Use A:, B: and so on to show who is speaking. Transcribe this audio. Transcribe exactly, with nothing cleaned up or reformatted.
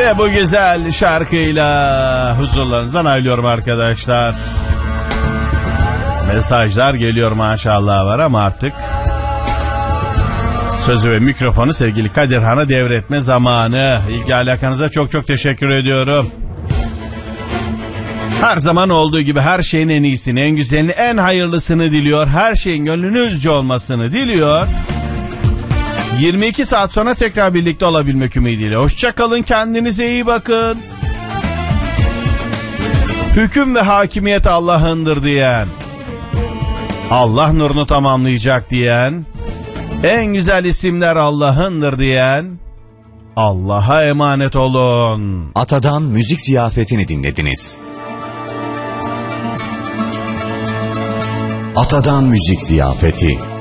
A: Ve bu güzel şarkıyla huzurlarınızdan ayrılıyorum arkadaşlar. Mesajlar geliyor maşallah var ama artık sözü ve mikrofonu sevgili Kadirhan'a devretme zamanı. İlgi alakanıza çok çok teşekkür ediyorum. Her zaman olduğu gibi her şeyin en iyisini, en güzelini, en hayırlısını diliyor. Her şeyin gönlünüzce olmasını diliyor. yirmi iki saat sonra tekrar birlikte olabilmek ümidiyle. Hoşça kalın, kendinize iyi bakın. Hüküm ve hakimiyet Allah'ındır diyen, Allah nurunu tamamlayacak diyen, en güzel isimler Allah'ındır diyen, Allah'a emanet olun.
B: Atadan müzik ziyafetini dinlediniz. Atadan müzik ziyafeti.